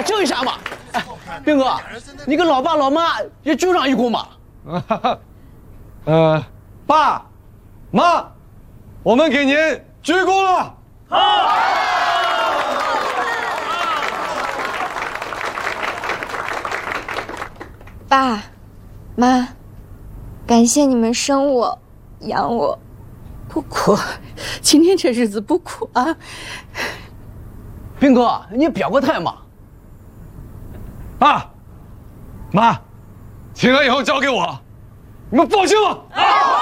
叫一下嘛。哎，兵哥，你跟老爸老妈也就上一锅嘛。 爸，妈，我们给您鞠躬了。好。 爸，妈，感谢你们生我、养我。 不哭，今天这日子不哭啊。 兵哥，你表个态嘛。 爸，妈，请了以后交给我，你们放心了。